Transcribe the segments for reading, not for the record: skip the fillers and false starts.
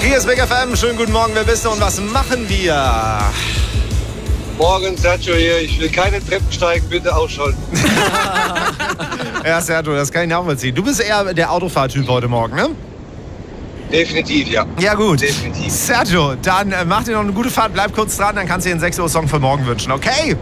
Hier ist Big FM, schönen guten Morgen, wer bist du und was machen wir? Morgen, Sergio hier, ich will keine Treppen steigen, bitte ausschalten. Ja, Sergio, das kann ich nachvollziehen. Du bist eher der Autofahrtyp heute Morgen, ne? Definitiv, ja. Ja gut, Definitiv. Sergio, dann mach dir noch eine gute Fahrt, bleib kurz dran, dann kannst du dir einen 6 Uhr Song für morgen wünschen, okay?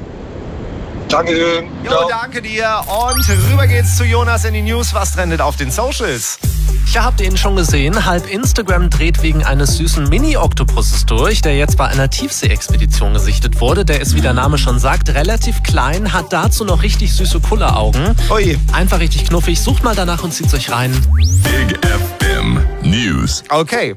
Dankeschön. Jo, danke dir und rüber geht's zu Jonas in die News, was trendet auf den Socials? Ja, habt ihr ihn schon gesehen? Halb Instagram dreht wegen eines süßen Mini-Oktopusses durch, der jetzt bei einer Tiefsee-Expedition gesichtet wurde. Der ist, wie der Name schon sagt, relativ klein, hat dazu noch richtig süße Kulleraugen. Ui. Einfach richtig knuffig. Sucht mal danach und zieht's euch rein. Big FM News. Okay,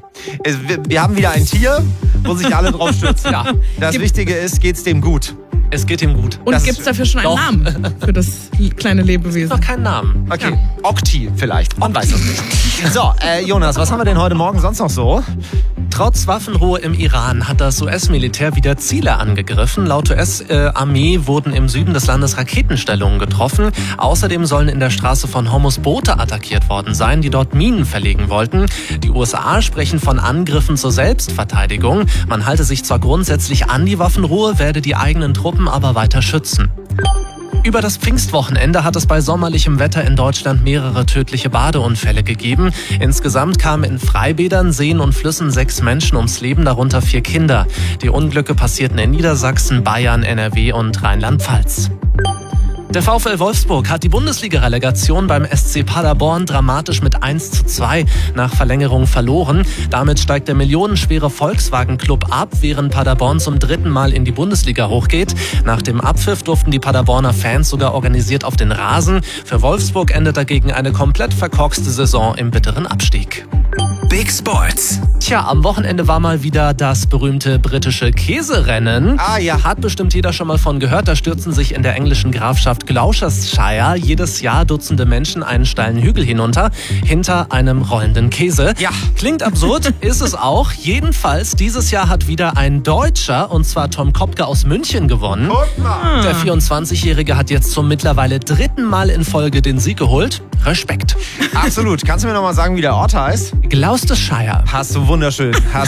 wir haben wieder ein Tier, wo sich alle drauf stürzen. Ja. Das Wichtige ist, geht's dem gut? Es geht ihm gut. Und gibt es dafür schon einen Namen für das kleine Lebewesen? Noch keinen Namen. Okay, Ja. Okti vielleicht, man weiß es nicht. So, Jonas, was haben wir denn heute Morgen sonst noch so? Trotz Waffenruhe im Iran hat das US-Militär wieder Ziele angegriffen. Laut US-Armee wurden im Süden des Landes Raketenstellungen getroffen. Außerdem sollen in der Straße von Hormuz Boote attackiert worden sein, die dort Minen verlegen wollten. Die USA sprechen von Angriffen zur Selbstverteidigung. Man halte sich zwar grundsätzlich an die Waffenruhe, werde die eigenen Truppen aber weiter schützen. Über das Pfingstwochenende hat es bei sommerlichem Wetter in Deutschland mehrere tödliche Badeunfälle gegeben. Insgesamt kamen in Freibädern, Seen und Flüssen 6 Menschen ums Leben, darunter 4 Kinder. Die Unglücke passierten in Niedersachsen, Bayern, NRW und Rheinland-Pfalz. Der VfL Wolfsburg hat die Bundesliga-Relegation beim SC Paderborn dramatisch mit 1:2 nach Verlängerung verloren. Damit steigt der millionenschwere Volkswagen-Club ab, während Paderborn zum 3. Mal in die Bundesliga hochgeht. Nach dem Abpfiff durften die Paderborner Fans sogar organisiert auf den Rasen. Für Wolfsburg endet dagegen eine komplett verkorkste Saison im bitteren Abstieg. Big Sports. Tja, am Wochenende war mal wieder das berühmte britische Käserennen. Ah ja. Hat bestimmt jeder schon mal von gehört. Da stürzen sich in der englischen Grafschaft Gloucestershire jedes Jahr Dutzende Menschen einen steilen Hügel hinunter, hinter einem rollenden Käse. Ja. Klingt absurd, ist es auch. Jedenfalls, dieses Jahr hat wieder ein Deutscher, und zwar Tom Kopke aus München, gewonnen. Guck mal. Der 24-Jährige hat jetzt zum mittlerweile 3. Mal in Folge den Sieg geholt. Respekt. Absolut. Kannst du mir noch mal sagen, wie der Ort heißt? Gloucestershire. Hast du wunderschön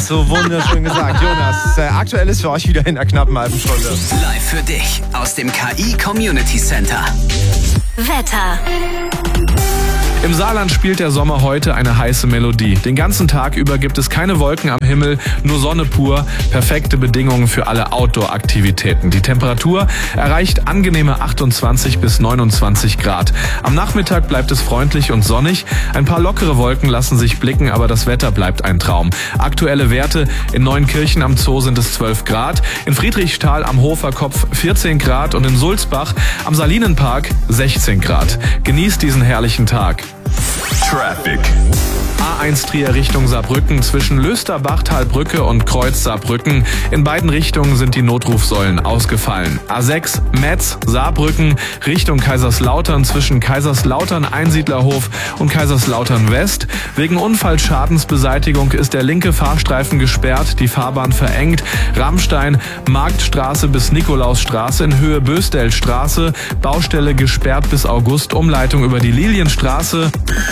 gesagt. Jonas, aktuell ist für euch wieder in einer knappen halben Stunde. Live für dich aus dem KI Community Center. Wetter. Im Saarland spielt der Sommer heute eine heiße Melodie. Den ganzen Tag über gibt es keine Wolken am Himmel, nur Sonne pur. Perfekte Bedingungen für alle Outdoor-Aktivitäten. Die Temperatur erreicht angenehme 28 bis 29 Grad. Am Nachmittag bleibt es freundlich und sonnig. Ein paar lockere Wolken lassen sich blicken, aber das Wetter bleibt ein Traum. Aktuelle Werte: in Neunkirchen am Zoo sind es 12 Grad, in Friedrichsthal am Hoferkopf 14 Grad und in Sulzbach am Salinenpark 16 Grad. Genießt diesen herrlichen Tag. Traffic. A1 Trier Richtung Saarbrücken zwischen Löster-Bachtal-Brücke und Kreuz Saarbrücken. In beiden Richtungen sind die Notrufsäulen ausgefallen. A6 Metz Saarbrücken Richtung Kaiserslautern zwischen Kaiserslautern Einsiedlerhof und Kaiserslautern West. Wegen Unfallschadensbeseitigung ist der linke Fahrstreifen gesperrt, die Fahrbahn verengt. Rammstein Marktstraße bis Nikolausstraße in Höhe Böstelstraße. Baustelle gesperrt bis August. Umleitung über die Lilienstraße.